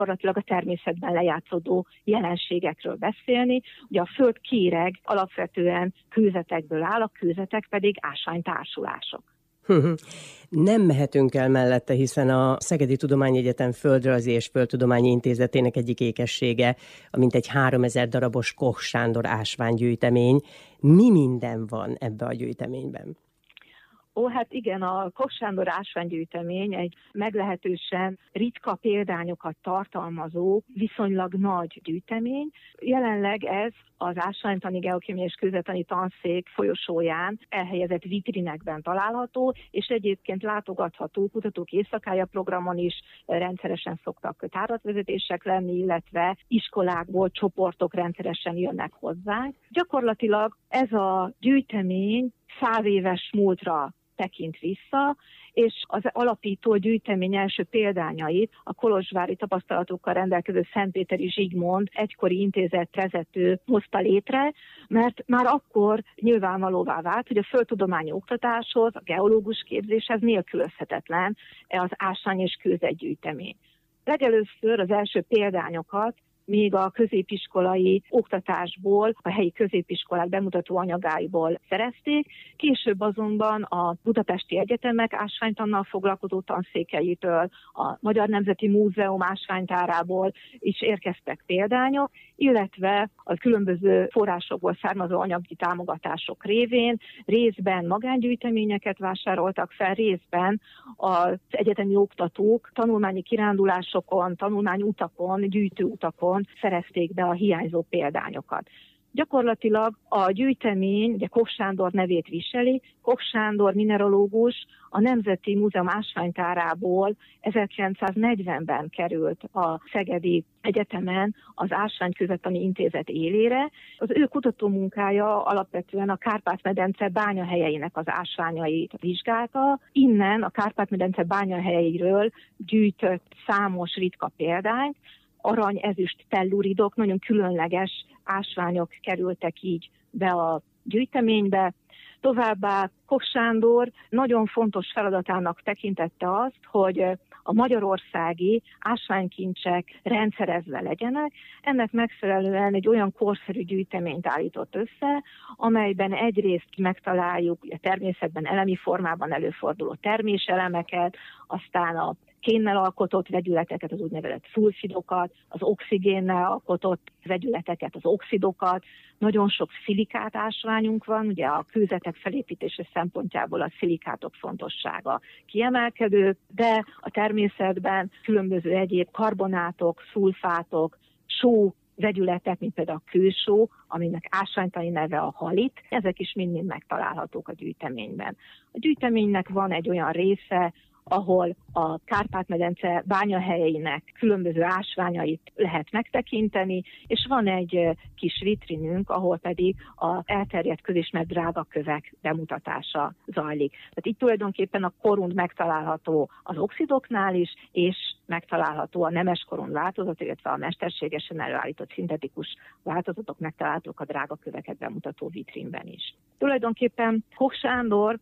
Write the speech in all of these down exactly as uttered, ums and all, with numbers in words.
gyakorlatilag a természetben lejátszódó jelenségekről beszélni. Ugye a földkéreg alapvetően kőzetekből áll, a kőzetek pedig ásványtársulások. Nem mehetünk el mellette, hiszen a Szegedi Tudományegyetem Földrajzi és Földtudományi Intézetének egyik ékessége, a mintegy háromezer darabos Koch Sándor ásványgyűjtemény. Mi minden van ebbe a gyűjteményben? Ó, hát igen, a Koch Sándor ásványgyűjtemény egy meglehetősen ritka példányokat tartalmazó, viszonylag nagy gyűjtemény. Jelenleg ez az Ásványtani, Geokémiai és Kőzetani Tanszék folyosóján elhelyezett vitrinekben található, és egyébként látogatható kutatók éjszakája programon is rendszeresen szoktak táratvezetések lenni, illetve iskolákból csoportok rendszeresen jönnek hozzánk. Gyakorlatilag ez a gyűjtemény száz éves múltra tekint vissza, és az alapító gyűjtemény első példányait a kolozsvári tapasztalatokkal rendelkező Szentpéteri Zsigmond egykori intézetvezető hozta létre, mert már akkor nyilvánvalóvá vált, hogy a földtudományi oktatáshoz, a geológus képzéshez nélkülözhetetlen az ásvány- és kőzetgyűjtemény. Legelőször az első példányokat még a középiskolai oktatásból, a helyi középiskolák bemutató anyagáiból szerezték, később azonban a budapesti egyetemek ásványtannal foglalkozó tanszékeitől, a Magyar Nemzeti Múzeum ásványtárából is érkeztek példányok, illetve a különböző forrásokból származó anyagi támogatások révén részben magángyűjteményeket vásároltak fel, részben az egyetemi oktatók tanulmányi kirándulásokon, tanulmányutakon, gyűjtőutakon szerezték be a hiányzó példányokat. Gyakorlatilag a gyűjtemény, ugye Koch Sándor nevét viseli, Koch Sándor mineralógus a Nemzeti Múzeum ásványtárából ezerkilencszáznegyvenben került a Szegedi Egyetemen az Ásványkőzetani Intézet élére. Az ő kutatómunkája alapvetően a Kárpát-medence bányahelyeinek az ásványait vizsgálta. Innen a Kárpát-medence bányahelyeiről gyűjtött számos ritka példányt, arany, ezüst, telluridok, nagyon különleges ásványok kerültek így be a gyűjteménybe. Továbbá Koch Sándor nagyon fontos feladatának tekintette azt, hogy a magyarországi ásványkincsek rendszerezve legyenek. Ennek megfelelően egy olyan korszerű gyűjteményt állított össze, amelyben egyrészt megtaláljuk a természetben elemi formában előforduló terméselemeket, aztán a kénnel alkotott vegyületeket, az úgynevezett szulfidokat, az oxigénnel alkotott vegyületeket, az oxidokat. Nagyon sok szilikát ásványunk van, ugye a kőzetek felépítése szempontjából a szilikátok fontossága kiemelkedő, de a természetben különböző egyéb karbonátok, szulfátok, só vegyületek, mint például a kősó, aminek ásványtani neve a halit, ezek is mind-mind megtalálhatók a gyűjteményben. A gyűjteménynek van egy olyan része, ahol a Kárpát-medence bányahelyeinek különböző ásványait lehet megtekinteni, és van egy kis vitrinünk, ahol pedig az elterjedt közismert drágakövek bemutatása zajlik. Tehát itt tulajdonképpen a korund megtalálható az oxidoknál is, és megtalálható a nemes korund változat, illetve a mesterségesen előállított szintetikus változatok megtalálhatók a drágaköveket bemutató vitrinben is. Tulajdonképpen Koch Sándor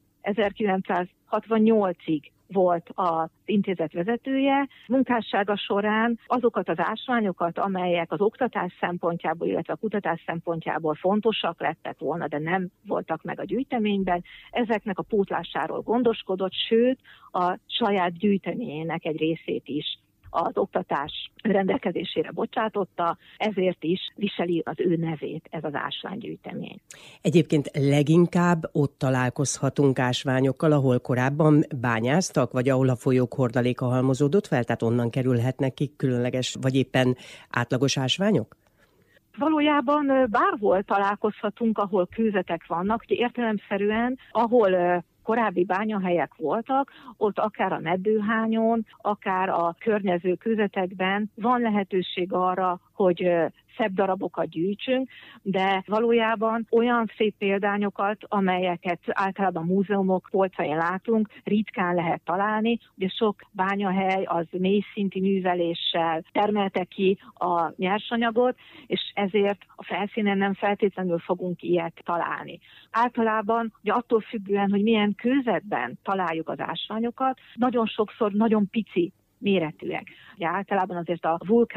ezerkilencszázhatvannyolcig volt az intézet vezetője. Munkássága során azokat az ásványokat, amelyek az oktatás szempontjából, illetve a kutatás szempontjából fontosak lettek volna, de nem voltak meg a gyűjteményben, ezeknek a pótlásáról gondoskodott, sőt a saját gyűjteményének egy részét is az oktatás rendelkezésére bocsátotta, ezért is viseli az ő nevét ez az ásványgyűjtemény. Egyébként leginkább ott találkozhatunk ásványokkal, ahol korábban bányáztak, vagy ahol a folyók hordaléka halmozódott fel, tehát onnan kerülhetnek ki különleges, vagy éppen átlagos ásványok? Valójában bárhol találkozhatunk, ahol kőzetek vannak, ugye értelemszerűen, ahol korábbi bányahelyek voltak, ott akár a Meddőhányon, akár a környező kőzetekben van lehetőség arra, hogy szebb darabokat gyűjtsünk, de valójában olyan szép példányokat, amelyeket általában múzeumok polcain látunk, ritkán lehet találni. Ugye sok bányahely az mély szintű műveléssel termelte ki a nyersanyagot, és ezért a felszínen nem feltétlenül fogunk ilyet találni. Általában ugye attól függően, hogy milyen kőzetben találjuk az ásványokat, nagyon sokszor nagyon pici méretűek. Ugye általában azért a vulkán